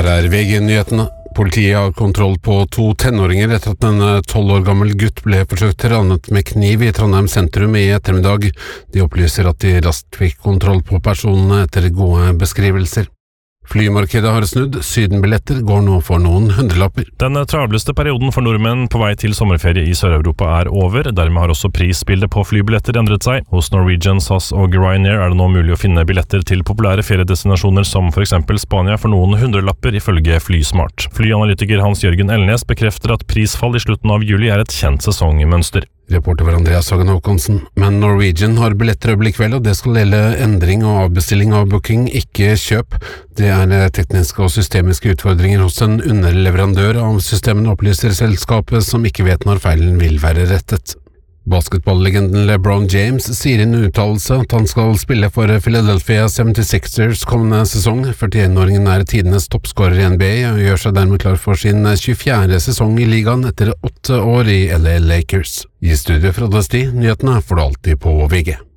Her VG-nyhetene. Politiet har kontroll på 2 tenåringer etter at en 12 år gammel gutt ble forsøkt ranet med kniv i Trondheim sentrum i ettermiddag. De opplyser at de raskt fikk kontroll på personene etter gode beskrivelser. Flymarkedet har snudd, sydenbilletter går nå for noen hundrelapper. Den travleste perioden for nordmenn på vei til sommerferie i Sør-Europa er over, dermed har også prisbildet på flybilletter endret seg. Hos Norwegian, SAS og Ryanair er det nå mulig å finne billetter til populære feriedestinasjoner som for eksempel Spania for noen hundrelapper ifølge Flysmart. Flyanalytiker Hans-Jørgen Elnes bekrefter at prisfall i slutten av juli er et kjent sesongmønster. Reporter var Andreas Hagen Håkonsen, men Norwegian har billettrøbbel i kveld, og det skal gjelde endring og avbestilling av booking, ikke kjøp. Det er tekniske og systemiske utfordringer hos en underleverandør av systemene, opplyser selskapet, som ikke vet når feilen vil være rettet. Basketballlegenden LeBron James sier i en uttalelse at han skal spille for Philadelphia 76ers kommende sesong. 41-åringen er tidenes toppskårer i NBA og gjør seg dermed klar for sin 24. sesong i ligaen etter 8 år i LA Lakers. I studio fra Dusty, nyhetene får du alltid på VG.